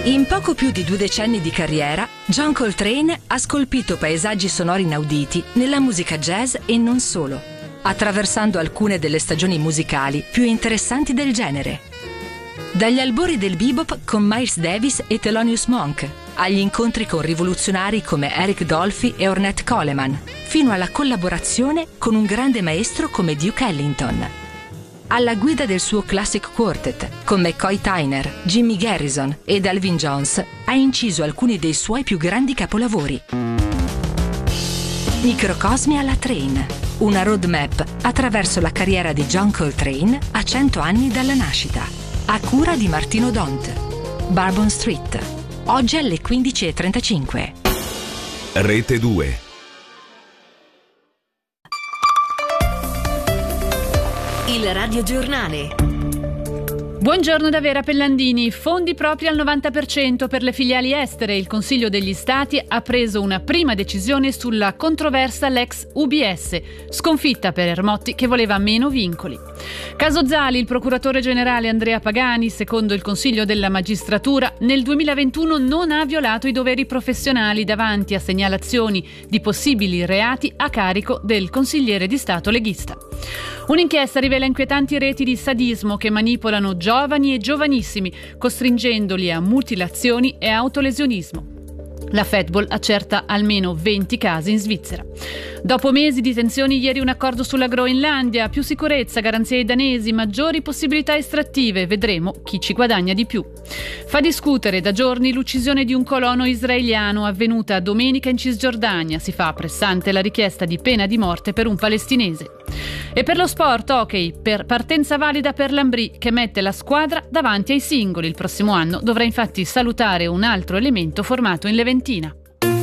In poco più di 2 decenni di carriera, John Coltrane ha scolpito paesaggi sonori inauditi nella musica jazz e non solo, attraversando alcune delle stagioni musicali più interessanti del genere. Dagli albori del bebop con Miles Davis e Thelonious Monk, agli incontri con rivoluzionari come Eric Dolphy e Ornette Coleman, fino alla collaborazione con un grande maestro come Duke Ellington. Alla guida del suo Classic Quartet, con McCoy Tyner, Jimmy Garrison ed Elvin Jones, ha inciso alcuni dei suoi più grandi capolavori. Microcosmi alla Train, una roadmap attraverso la carriera di John Coltrane a 100 anni dalla nascita, a cura di Martino Dont. Bourbon Street, oggi alle 15:35. Rete 2. Il radiogiornale. Buongiorno da Vera Pellandini. Fondi propri al 90% per le filiali estere. Il Consiglio degli Stati ha preso una prima decisione sulla controversa Lex UBS, sconfitta per Ermotti che voleva meno vincoli. Caso Zali, il procuratore generale Andrea Pagani, secondo il Consiglio della Magistratura, nel 2021 non ha violato i doveri professionali davanti a segnalazioni di possibili reati a carico del consigliere di Stato leghista. Un'inchiesta rivela inquietanti reti di sadismo che manipolano giovani e giovanissimi, costringendoli a mutilazioni e autolesionismo. La Fedball accerta almeno 20 casi in Svizzera. Dopo mesi di tensioni, ieri un accordo sulla Groenlandia, più sicurezza, garanzie ai danesi, maggiori possibilità estrattive, vedremo chi ci guadagna di più. Fa discutere da giorni l'uccisione di un colono israeliano avvenuta domenica in Cisgiordania, si fa pressante la richiesta di pena di morte per un palestinese. E per lo sport, hockey, per partenza valida per l'Ambrì che mette la squadra davanti ai singoli. Il prossimo anno dovrà infatti salutare un altro elemento formato in Leventina.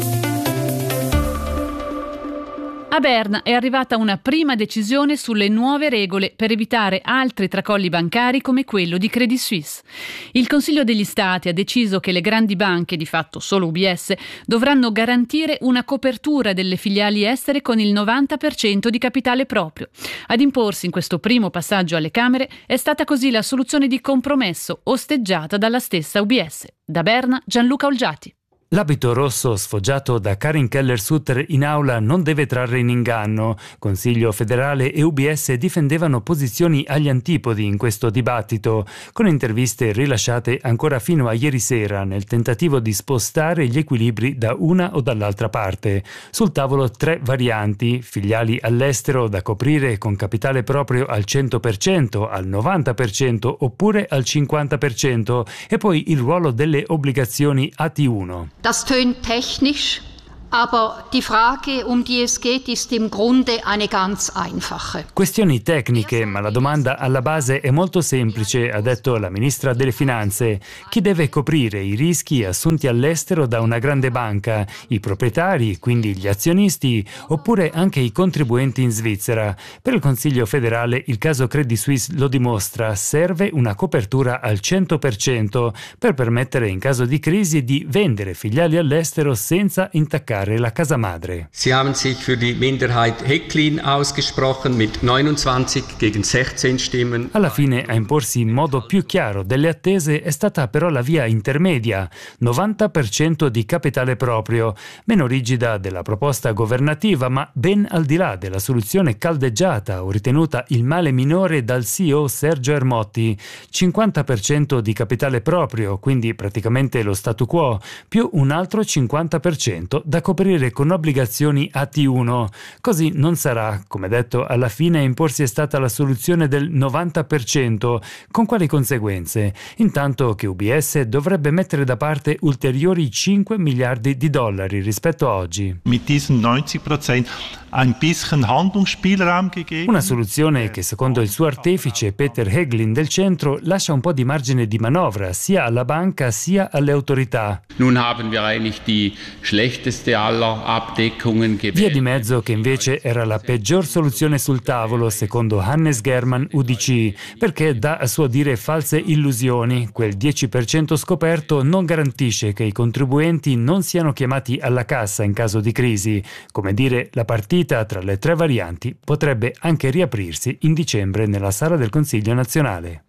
A Berna è arrivata una prima decisione sulle nuove regole per evitare altri tracolli bancari come quello di Credit Suisse. Il Consiglio degli Stati ha deciso che le grandi banche, di fatto solo UBS, dovranno garantire una copertura delle filiali estere con il 90% di capitale proprio. Ad imporsi in questo primo passaggio alle Camere è stata così la soluzione di compromesso osteggiata dalla stessa UBS. Da Berna, Gianluca Olgiati. L'abito rosso sfoggiato da Karin Keller-Sutter in aula non deve trarre in inganno. Consiglio federale e UBS difendevano posizioni agli antipodi in questo dibattito, con interviste rilasciate ancora fino a ieri sera nel tentativo di spostare gli equilibri da una o dall'altra parte. Sul tavolo 3 varianti: filiali all'estero da coprire con capitale proprio al 100%, al 90% oppure al 50%, e poi il ruolo delle obbligazioni AT1. Das tönt technisch, aber die Frage, um die es geht, ist im Grunde eine ganz einfache. Questioni tecniche, ma la domanda alla base è molto semplice, ha detto la ministra delle Finanze. Chi deve coprire i rischi assunti all'estero da una grande banca? I proprietari, quindi gli azionisti, oppure anche i contribuenti in Svizzera? Per il Consiglio federale il caso Credit Suisse lo dimostra, serve una copertura al 100% per permettere in caso di crisi di vendere filiali all'estero senza intaccare la casa madre. Sie haben sich für die Minderheit Hecklin ausgesprochen mit 29 gegen 16 Stimmen. Alla fine a imporsi in modo più chiaro delle attese è stata però la via intermedia, 90% di capitale proprio, meno rigida della proposta governativa, ma ben al di là della soluzione caldeggiata o ritenuta il male minore dal CEO Sergio Ermotti, 50% di capitale proprio, quindi praticamente lo statu quo, più un altro 50% da coprire con obbligazioni AT1. Così non sarà. Come detto, alla fine a imporsi è stata la soluzione del 90%. Con quali conseguenze? Intanto che UBS dovrebbe mettere da parte ulteriori 5 miliardi di dollari rispetto a oggi. Mit diesen 90% ein bisschen Handlungsspielraum gegeben. Una soluzione che secondo il suo artefice Peter Heglin del centro lascia un po' di margine di manovra sia alla banca sia alle autorità. Nun haben wir eigentlich die schlechteste aller Abdeckungen gewählt. Via di mezzo che invece era la peggior soluzione sul tavolo secondo Hannes Germann UDC, perché dà a suo dire false illusioni. Quel 10% scoperto non garantisce che i contribuenti non siano chiamati alla cassa in caso di crisi. Come dire, la partita tra le 3 varianti potrebbe anche riaprirsi in dicembre nella sala del Consiglio nazionale.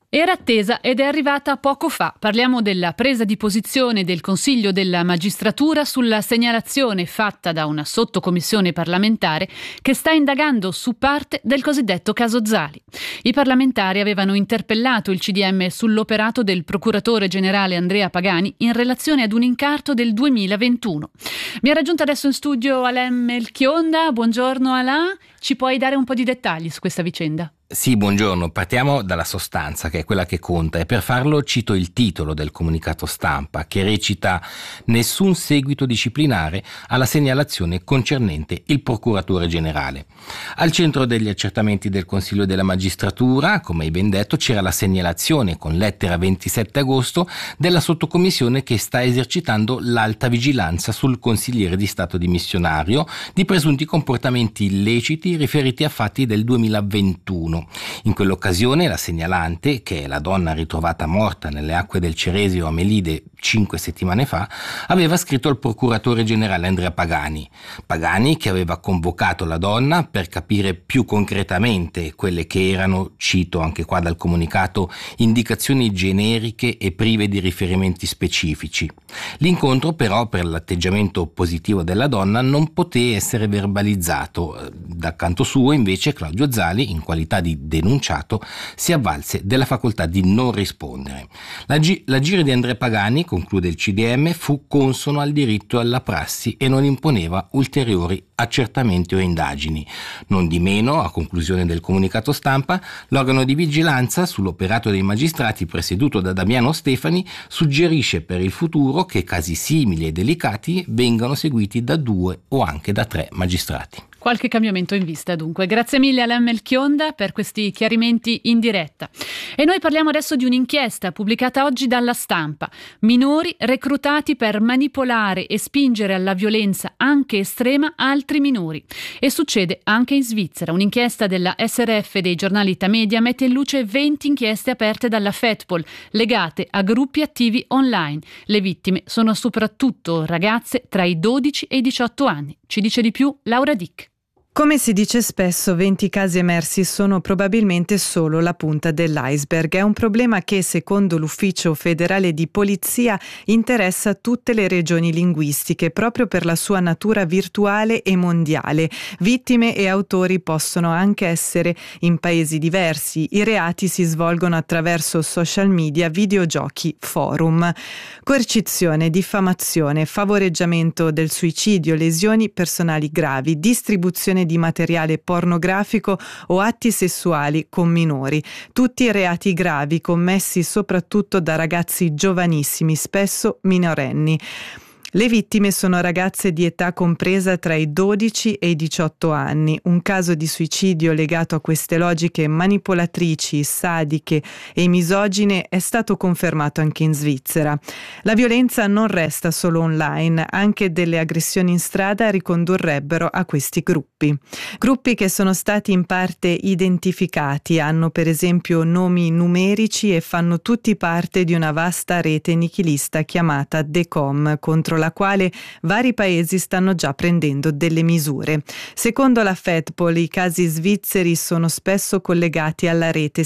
Era attesa ed è arrivata poco fa. Parliamo della presa di posizione del Consiglio della Magistratura sulla segnalazione fatta da una sottocommissione parlamentare che sta indagando su parte del cosiddetto caso Zali. I parlamentari avevano interpellato il CDM sull'operato del procuratore generale Andrea Pagani in relazione ad un incarto del 2021. Mi ha raggiunto adesso in studio Alain Melchionda. Buongiorno Alain, ci puoi dare un po' di dettagli su questa vicenda? Sì, buongiorno. Partiamo dalla sostanza, che è quella che conta, e per farlo cito il titolo del comunicato stampa, che recita: nessun seguito disciplinare alla segnalazione concernente il procuratore generale. Al centro degli accertamenti del Consiglio della Magistratura, come hai ben detto, c'era la segnalazione con lettera 27 agosto della sottocommissione che sta esercitando l'alta vigilanza sul consigliere di Stato dimissionario di presunti comportamenti illeciti riferiti a fatti del 2021. In quell'occasione la segnalante, che è la donna ritrovata morta nelle acque del Ceresio a Melide 5 settimane fa, aveva scritto al procuratore generale Andrea Pagani, che aveva convocato la donna per capire più concretamente quelle che erano, cito anche qua dal comunicato, indicazioni generiche e prive di riferimenti specifici. L'incontro però, per l'atteggiamento positivo della donna, non poté essere verbalizzato. Dal canto suo invece Claudio Zali, in qualità di denunciato, si avvalse della facoltà di non rispondere. L'agire di Andrea Pagani, conclude il CDM, fu consono al diritto e alla prassi e non imponeva ulteriori accertamenti o indagini. Non di meno, a conclusione del comunicato stampa, l'organo di vigilanza sull'operato dei magistrati presieduto da Damiano Stefani suggerisce per il futuro che casi simili e delicati vengano seguiti da 2 o anche da 3 magistrati. Qualche cambiamento in vista dunque. Grazie mille Alain Melchionda per questi chiarimenti in diretta. E noi parliamo adesso di un'inchiesta pubblicata oggi dalla Stampa. Minori reclutati per manipolare e spingere alla violenza anche estrema altri minori. E succede anche in Svizzera. Un'inchiesta della SRF dei giornali Tamedia mette in luce 20 inchieste aperte dalla FETPOL legate a gruppi attivi online. Le vittime sono soprattutto ragazze tra i 12 e i 18 anni. Ci dice di più Laura Dick. Come si dice spesso, 20 casi emersi sono probabilmente solo la punta dell'iceberg. È un problema che, secondo l'Ufficio federale di polizia, interessa tutte le regioni linguistiche, proprio per la sua natura virtuale e mondiale. Vittime e autori possono anche essere in paesi diversi. I reati si svolgono attraverso social media, videogiochi, forum. Coercizione, diffamazione, favoreggiamento del suicidio, lesioni personali gravi, distribuzione di materiale pornografico o atti sessuali con minori. Tutti reati gravi commessi soprattutto da ragazzi giovanissimi, spesso minorenni. Le vittime sono ragazze di età compresa tra i 12 e i 18 anni. Un caso di suicidio legato a queste logiche manipolatrici, sadiche e misogine è stato confermato anche in Svizzera. La violenza non resta solo online, anche delle aggressioni in strada ricondurrebbero a questi gruppi. Gruppi che sono stati in parte identificati, hanno per esempio nomi numerici e fanno tutti parte di una vasta rete nichilista chiamata DECOM, contro la quale vari paesi stanno già prendendo delle misure. Secondo la FETPOL, i casi svizzeri sono spesso collegati alla rete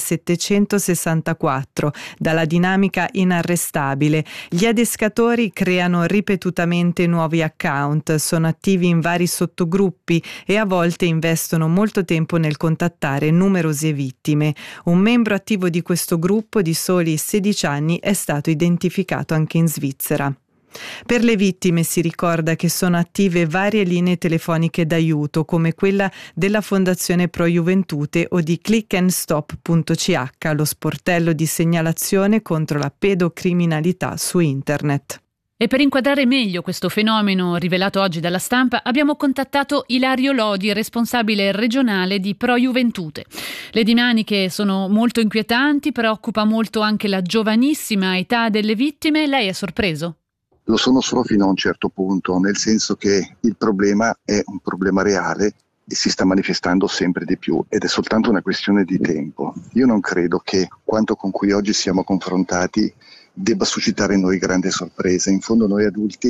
764, dalla dinamica inarrestabile. Gli adescatori creano ripetutamente nuovi account, sono attivi in vari sottogruppi e a volte investono molto tempo nel contattare numerose vittime. Un membro attivo di questo gruppo di soli 16 anni è stato identificato anche in Svizzera. Per le vittime si ricorda che sono attive varie linee telefoniche d'aiuto, come quella della Fondazione Pro Juventute o di clickandstop.ch, lo sportello di segnalazione contro la pedocriminalità su internet. E per inquadrare meglio questo fenomeno rivelato oggi dalla Stampa abbiamo contattato Ilario Lodi, responsabile regionale di Pro Juventute. Le dinamiche sono molto inquietanti, preoccupa molto anche la giovanissima età delle vittime. Lei è sorpreso? Lo sono solo fino a un certo punto, nel senso che il problema è un problema reale e si sta manifestando sempre di più ed è soltanto una questione di tempo. Io non credo che quanto con cui oggi siamo confrontati debba suscitare in noi grande sorpresa. In fondo noi adulti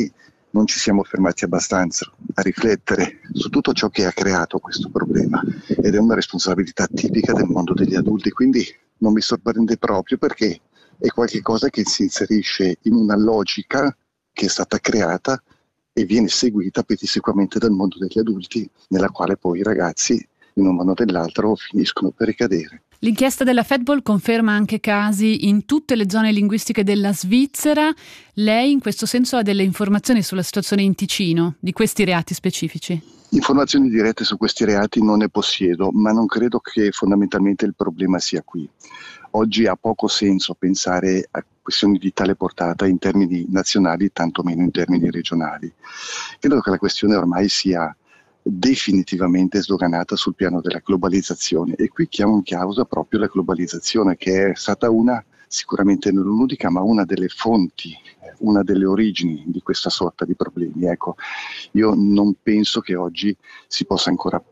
non ci siamo fermati abbastanza a riflettere su tutto ciò che ha creato questo problema, ed è una responsabilità tipica del mondo degli adulti, quindi non mi sorprende proprio, perché è qualcosa che si inserisce in una logica che è stata creata e viene seguita pedissequamente dal mondo degli adulti, nella quale poi i ragazzi in un modo o nell'altro finiscono per ricadere. L'inchiesta della Fedball conferma anche casi in tutte le zone linguistiche della Svizzera. Lei in questo senso ha delle informazioni sulla situazione in Ticino, di questi reati specifici? Informazioni dirette su questi reati non ne possiedo, ma non credo che fondamentalmente il problema sia qui. Oggi ha poco senso pensare a questioni di tale portata in termini nazionali, tanto meno in termini regionali. Credo che la questione ormai sia definitivamente sdoganata sul piano della globalizzazione, e qui chiamo in causa proprio la globalizzazione, che è stata sicuramente non l'unica, ma una delle fonti, una delle origini di questa sorta di problemi. Ecco, io non penso che oggi si possa ancora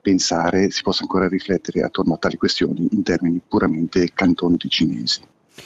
riflettere attorno a tali questioni in termini puramente canton-ticinesi.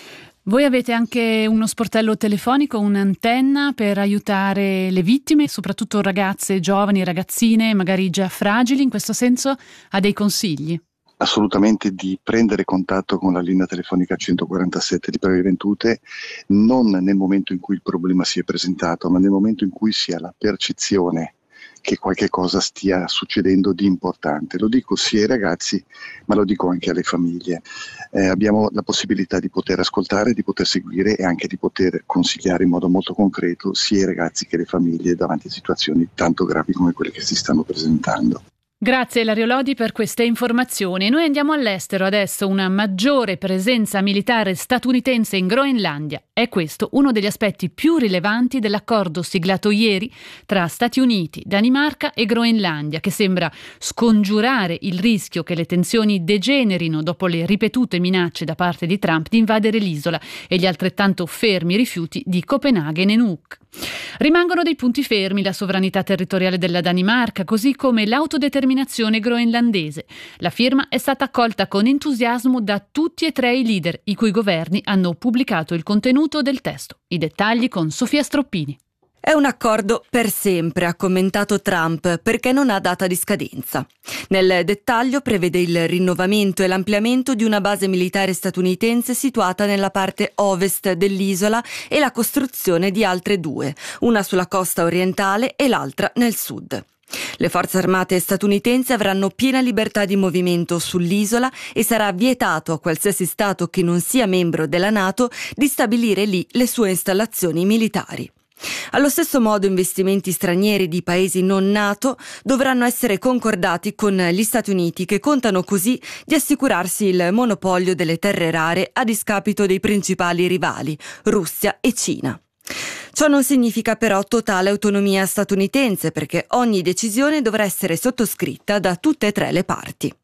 Voi avete anche uno sportello telefonico, un'antenna per aiutare le vittime, soprattutto ragazze giovani, ragazzine, magari già fragili. In questo senso ha dei consigli? Assolutamente di prendere contatto con la linea telefonica 147 di Preve Ventute, non nel momento in cui il problema si è presentato, ma nel momento in cui si ha la percezione che qualche cosa stia succedendo di importante. Lo dico sia ai ragazzi, ma lo dico anche alle famiglie. Abbiamo la possibilità di poter ascoltare, di poter seguire e anche di poter consigliare in modo molto concreto sia i ragazzi che le famiglie davanti a situazioni tanto gravi come quelle che si stanno presentando. Grazie Ilario Lodi per queste informazioni. Noi andiamo all'estero adesso, una maggiore presenza militare statunitense in Groenlandia. È questo uno degli aspetti più rilevanti dell'accordo siglato ieri tra Stati Uniti, Danimarca e Groenlandia, che sembra scongiurare il rischio che le tensioni degenerino dopo le ripetute minacce da parte di Trump di invadere l'isola e gli altrettanto fermi rifiuti di Copenaghen e Nuuk. Rimangono dei punti fermi la sovranità territoriale della Danimarca, così come l'autodeterminazione groenlandese. La firma è stata accolta con entusiasmo da tutti e tre i leader, i cui governi hanno pubblicato il contenuto del testo. I dettagli con Sofia Stroppini. È un accordo per sempre, ha commentato Trump, perché non ha data di scadenza. Nel dettaglio prevede il rinnovamento e l'ampliamento di una base militare statunitense situata nella parte ovest dell'isola e la costruzione di altre due, una sulla costa orientale e l'altra nel sud. Le forze armate statunitensi avranno piena libertà di movimento sull'isola e sarà vietato a qualsiasi stato che non sia membro della NATO di stabilire lì le sue installazioni militari. Allo stesso modo, investimenti stranieri di paesi non NATO dovranno essere concordati con gli Stati Uniti, che contano così di assicurarsi il monopolio delle terre rare a discapito dei principali rivali, Russia e Cina. Ciò non significa però totale autonomia statunitense, perché ogni decisione dovrà essere sottoscritta da tutte e tre le parti.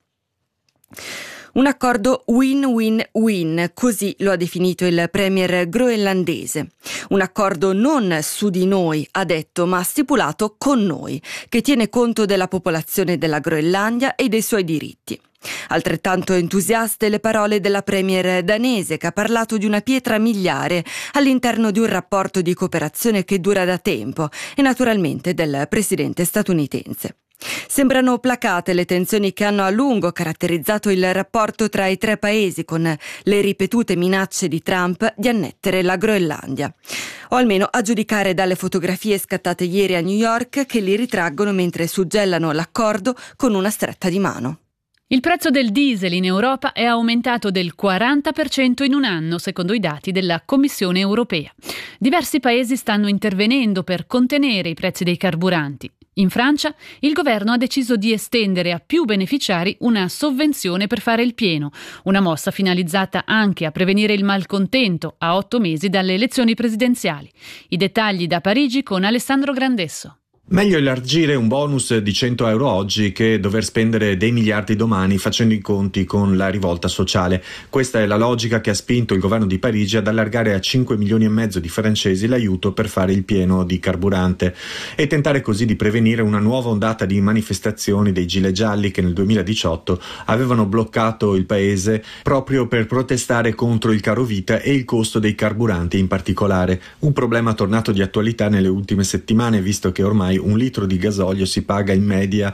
Un accordo win-win-win, così lo ha definito il premier groenlandese. Un accordo non su di noi, ha detto, ma stipulato con noi, che tiene conto della popolazione della Groenlandia e dei suoi diritti. Altrettanto entusiaste le parole della premier danese, che ha parlato di una pietra miliare all'interno di un rapporto di cooperazione che dura da tempo, e naturalmente del presidente statunitense. Sembrano placate le tensioni che hanno a lungo caratterizzato il rapporto tra i tre paesi, con le ripetute minacce di Trump di annettere la Groenlandia, o almeno a giudicare dalle fotografie scattate ieri a New York, che li ritraggono mentre suggellano l'accordo con una stretta di mano. Il prezzo del diesel in Europa è aumentato del 40% in un anno, secondo i dati della Commissione europea. Diversi paesi stanno intervenendo per contenere i prezzi dei carburanti. In Francia, il governo ha deciso di estendere a più beneficiari una sovvenzione per fare il pieno, una mossa finalizzata anche a prevenire il malcontento a 8 mesi dalle elezioni presidenziali. I dettagli da Parigi con Alessandro Grandesso. Meglio elargire un bonus di 100 euro oggi che dover spendere dei miliardi domani facendo i conti con la rivolta sociale. Questa è la logica che ha spinto il governo di Parigi ad allargare a 5 milioni e mezzo di francesi l'aiuto per fare il pieno di carburante e tentare così di prevenire una nuova ondata di manifestazioni dei gilet gialli che nel 2018 avevano bloccato il paese proprio per protestare contro il caro vita e il costo dei carburanti in particolare. Un problema tornato di attualità nelle ultime settimane, visto che ormai un litro di gasolio si paga in media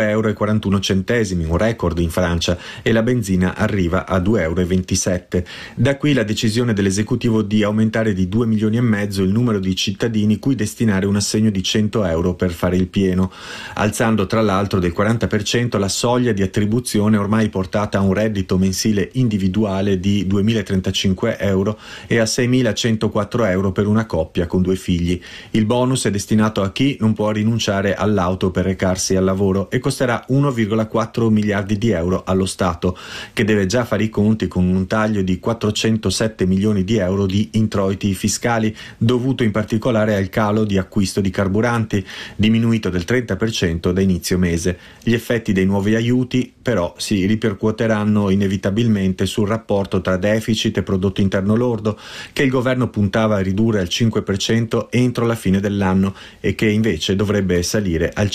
2,41 euro, un record in Francia, e la benzina arriva a 2,27 euro. Da qui la decisione dell'esecutivo di aumentare di 2 milioni e mezzo il numero di cittadini cui destinare un assegno di 100 euro per fare il pieno, alzando tra l'altro del 40% la soglia di attribuzione ormai portata a un reddito mensile individuale di 2.035 euro e a 6.104 euro per una coppia con 2 figli. Il bonus è destinato a chi non può rinunciare all'auto per recarsi al lavoro e costerà 1,4 miliardi di euro allo Stato, che deve già fare i conti con un taglio di 407 milioni di euro di introiti fiscali, dovuto in particolare al calo di acquisto di carburanti, diminuito del 30% da inizio mese. Gli effetti dei nuovi aiuti però si ripercuoteranno inevitabilmente sul rapporto tra deficit e prodotto interno lordo, che il governo puntava a ridurre al 5% entro la fine dell'anno e che invece dovrebbe salire al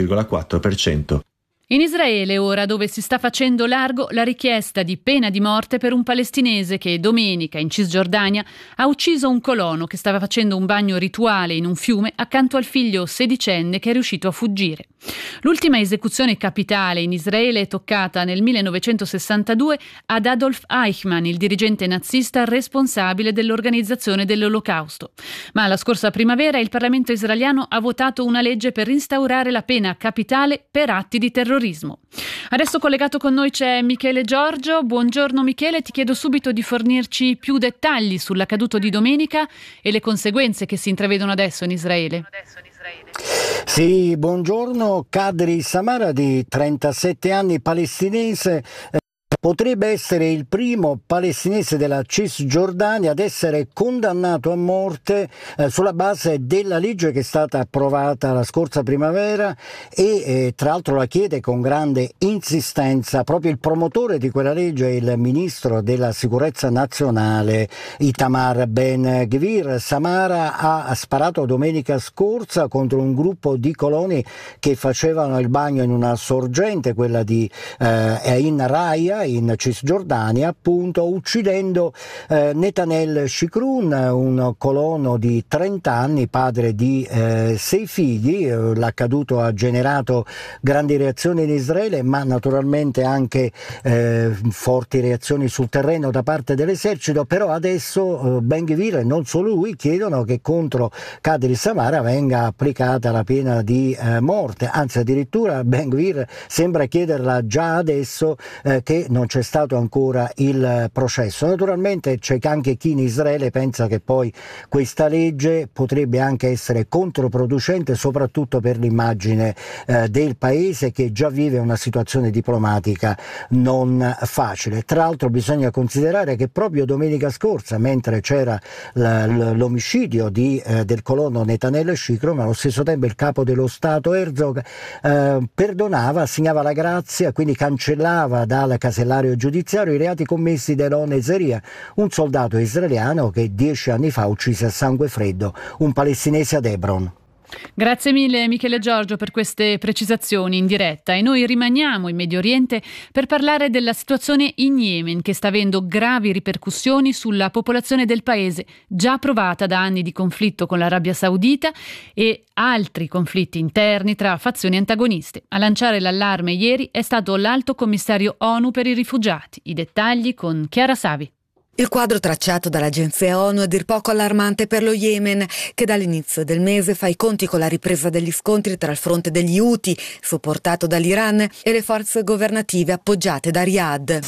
5,4%. In Israele ora, dove si sta facendo largo la richiesta di pena di morte per un palestinese che domenica in Cisgiordania ha ucciso un colono che stava facendo un bagno rituale in un fiume accanto al figlio sedicenne che è riuscito a fuggire. L'ultima esecuzione capitale in Israele è toccata nel 1962 ad Adolf Eichmann, il dirigente nazista responsabile dell'organizzazione dell'Olocausto. Ma la scorsa primavera il Parlamento israeliano ha votato una legge per instaurare la pena capitale per atti di terrorismo. Adesso collegato con noi c'è Michele Giorgio. Buongiorno Michele, ti chiedo subito di fornirci più dettagli sull'accaduto di domenica e le conseguenze che si intravedono adesso in Israele. Sì, buongiorno. Kadri Samara, di 37 anni, palestinese, potrebbe essere il primo palestinese della Cisgiordania ad essere condannato a morte sulla base della legge che è stata approvata la scorsa primavera e tra l'altro la chiede con grande insistenza proprio il promotore di quella legge, il ministro della sicurezza nazionale Itamar Ben-Gvir. Samara ha sparato domenica scorsa contro un gruppo di coloni che facevano il bagno in una sorgente, quella di Ain Raya in Cisgiordania, appunto, uccidendo Netanel Shikrun, un colono di 30 anni, padre di 6 figli. L'accaduto ha generato grandi reazioni in Israele, ma naturalmente anche forti reazioni sul terreno da parte dell'esercito. Però adesso Ben-Gvir e non solo lui chiedono che contro Kadri Samara venga applicata la pena di morte, anzi addirittura Ben-Gvir sembra chiederla già adesso che non c'è stato ancora il processo. Naturalmente c'è anche chi in Israele pensa che poi questa legge potrebbe anche essere controproducente, soprattutto per l'immagine del paese, che già vive una situazione diplomatica non facile. Tra l'altro bisogna considerare che proprio domenica scorsa, mentre c'era l'omicidio del colono Netanel Shikrun, allo stesso tempo il capo dello Stato Herzog perdonava, assegnava la grazia, quindi cancellava dal casellario giudiziario i reati commessi da Elon Ezeria, un soldato israeliano che 10 anni fa uccise a sangue freddo un palestinese ad Hebron. Grazie mille Michele Giorgio per queste precisazioni in diretta, e noi rimaniamo in Medio Oriente per parlare della situazione in Yemen, che sta avendo gravi ripercussioni sulla popolazione del paese, già provata da anni di conflitto con l'Arabia Saudita e altri conflitti interni tra fazioni antagoniste. A lanciare l'allarme ieri è stato l'Alto Commissario ONU per i rifugiati. I dettagli con Chiara Savi. Il quadro tracciato dall'agenzia ONU è a dir poco allarmante per lo Yemen, che dall'inizio del mese fa i conti con la ripresa degli scontri tra il fronte degli Houthi, supportato dall'Iran, e le forze governative appoggiate da Riyadh.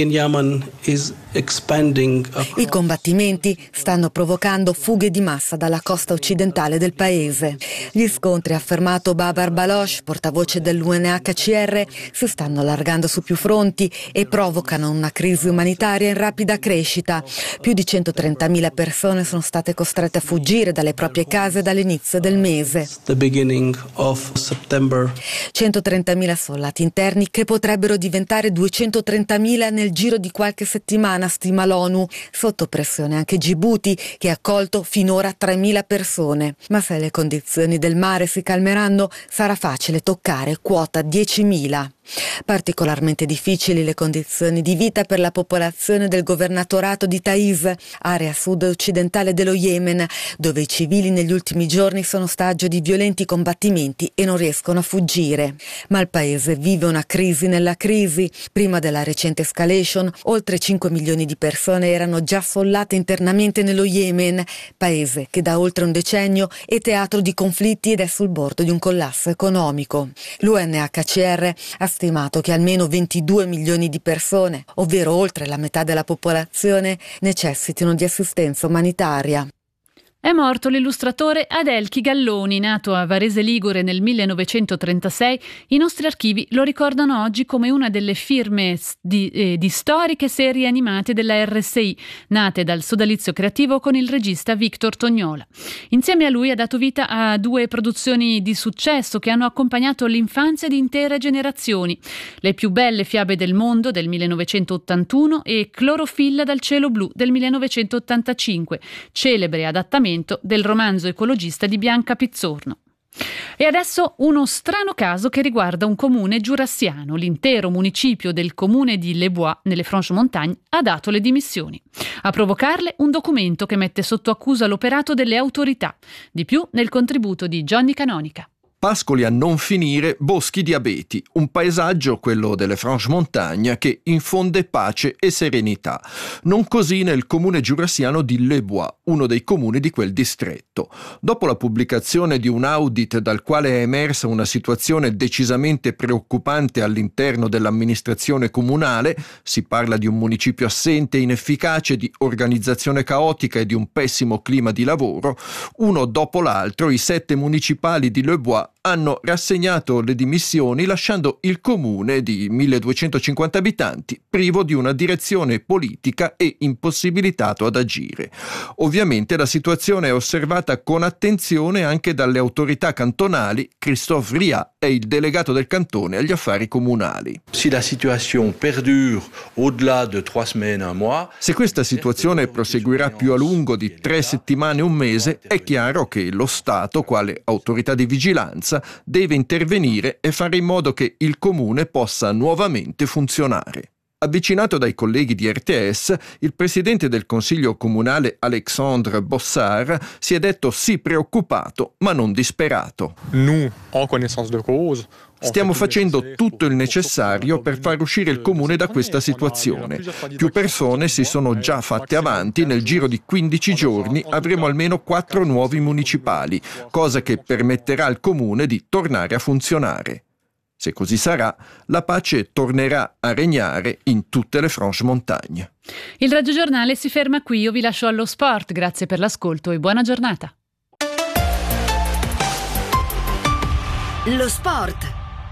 I combattimenti stanno provocando fughe di massa dalla costa occidentale del paese. Gli scontri, ha affermato Babar Baloch, portavoce dell'UNHCR, si stanno allargando su più fronti e provocano una crisi umanitaria in rapida crescita città. Più di 130.000 persone sono state costrette a fuggire dalle proprie case dall'inizio del mese. 130.000 soldati interni che potrebbero diventare 230.000 nel giro di qualche settimana, stima l'ONU. Sotto pressione anche Gibuti, che ha accolto finora 3.000 persone. Ma se le condizioni del mare si calmeranno, sarà facile toccare quota 10.000. Particolarmente difficili le condizioni di vita per la popolazione del governatorato di Taiz, area sud-occidentale dello Yemen, dove i civili negli ultimi giorni sono ostaggio di violenti combattimenti e non riescono a fuggire. Ma il paese vive una crisi nella crisi. Prima della recente escalation, oltre 5 milioni di persone erano già affollate internamente nello Yemen, paese che da oltre un decennio è teatro di conflitti ed è sul bordo di un collasso economico. L'UNHCR ha stimato che almeno 22 milioni di persone, ovvero oltre la metà della popolazione, necessitino di assistenza umanitaria. È morto l'illustratore Adelchi Galloni, nato a Varese Ligure nel 1936. I nostri archivi lo ricordano oggi come una delle firme di storiche serie animate della RSI, nate dal sodalizio creativo con il regista Victor Tognola. Insieme a lui ha dato vita a 2 produzioni di successo che hanno accompagnato l'infanzia di intere generazioni: Le più belle fiabe del mondo del 1981 e Clorofilla dal cielo blu del 1985, celebre adattamento del romanzo ecologista di Bianca Pizzorno. E adesso uno strano caso che riguarda un comune giurassiano. L'intero municipio del comune di Les Bois, nelle Franche-Montagne, ha dato le dimissioni. A provocarle un documento che mette sotto accusa l'operato delle autorità. Di più nel contributo di Johnny Canonica. Pascoli a non finire, boschi di abeti, un paesaggio, quello delle Franche-Montagne, che infonde pace e serenità. Non così nel comune giurassiano di Les Bois, uno dei comuni di quel distretto. Dopo la pubblicazione di un audit dal quale è emersa una situazione decisamente preoccupante all'interno dell'amministrazione comunale, si parla di un municipio assente e inefficace, di organizzazione caotica e di un pessimo clima di lavoro, uno dopo l'altro i 7 municipali di Les Bois hanno rassegnato le dimissioni, lasciando il comune di 1250 abitanti privo di una direzione politica e impossibilitato ad agire. Ovviamente la situazione è osservata con attenzione anche dalle autorità cantonali. Christophe Ria è il delegato del cantone agli affari comunali. Se questa situazione proseguirà più a lungo di 3 settimane, un mese, è chiaro che lo Stato, quale autorità di vigilanza, deve intervenire e fare in modo che il comune possa nuovamente funzionare. Avvicinato dai colleghi di RTS, il presidente del consiglio comunale Alexandre Bossard si è detto sì preoccupato ma non disperato. Stiamo facendo tutto il necessario per far uscire il comune da questa situazione. Più persone si sono già fatte avanti, nel giro di 15 giorni avremo almeno 4 nuovi municipali, cosa che permetterà al comune di tornare a funzionare. Se così sarà, la pace tornerà a regnare in tutte le Franche-Montagne. Il radiogiornale si ferma qui, io vi lascio allo sport, grazie per l'ascolto e buona giornata. Lo sport.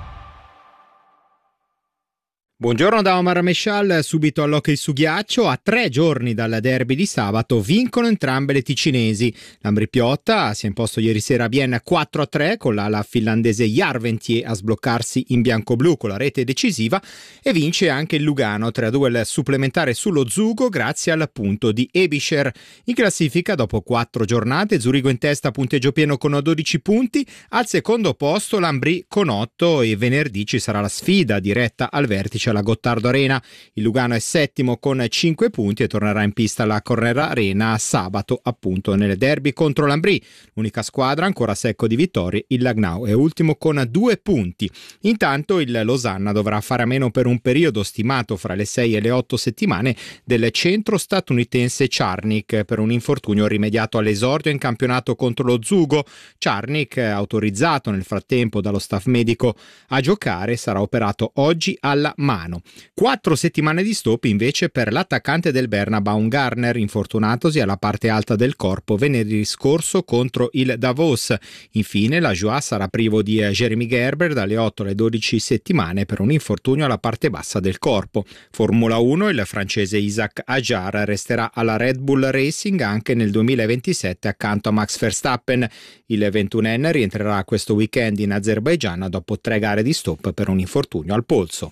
Buongiorno da Omar Meshal, subito all'hockey su ghiaccio. A 3 giorni dal derby di sabato vincono entrambe le ticinesi. L'Ambri Piotta si è imposto ieri sera a Bienne 4-3 con l'ala finlandese Järventie a sbloccarsi in bianco-blu con la rete decisiva, e vince anche il Lugano 3-2 supplementare sullo Zugo grazie al punto di Ebischer. In classifica dopo 4 giornate Zurigo in testa, punteggio pieno con 12 punti, al secondo posto l'Ambri con 8 e venerdì ci sarà la sfida diretta al vertice alla Gottardo Arena. Il Lugano è settimo con 5 punti e tornerà in pista alla Correra Arena sabato appunto nel derby contro l'Ambri. L'unica squadra ancora secco di vittorie, il Langnau, è ultimo con 2 punti. Intanto il Losanna dovrà fare a meno per un periodo stimato fra le 6 e le 8 settimane del centro statunitense Czarnik per un infortunio rimediato all'esordio in campionato contro lo Zugo. Czarnik, autorizzato nel frattempo dallo staff medico a giocare, sarà operato oggi alla mano. mano. 4 settimane di stop invece per l'attaccante del Berna Baumgartner, infortunatosi alla parte alta del corpo venerdì scorso contro il Davos. Infine la Joie sarà privo di Jeremy Gerber dalle 8 alle 12 settimane per un infortunio alla parte bassa del corpo. Formula 1, il francese Isaac Hadjar resterà alla Red Bull Racing anche nel 2027 accanto a Max Verstappen. Il 21enne rientrerà questo weekend in Azerbaigian dopo 3 gare di stop per un infortunio al polso.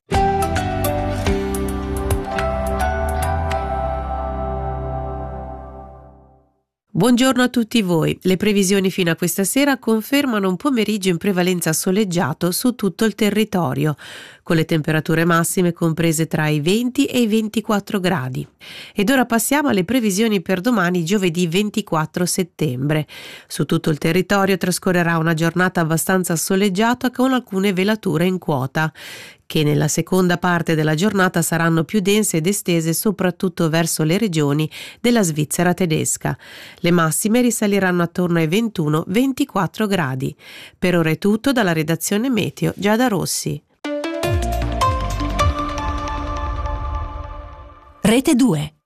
Buongiorno a tutti voi. Le previsioni fino a questa sera confermano un pomeriggio in prevalenza soleggiato su tutto il territorio, con le temperature massime comprese tra i 20 e i 24 gradi. Ed ora passiamo alle previsioni per domani, giovedì 24 settembre. Su tutto il territorio trascorrerà una giornata abbastanza soleggiata con alcune velature in quota, che nella seconda parte della giornata saranno più dense ed estese soprattutto verso le regioni della Svizzera tedesca. Le massime risaliranno attorno ai 21-24 gradi. Per ora è tutto dalla redazione Meteo, Giada Rossi. Rete 2.